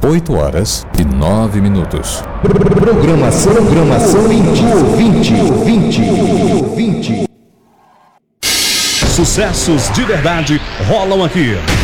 8h09. Programação ouvinte. Sucessos de verdade rolam aqui.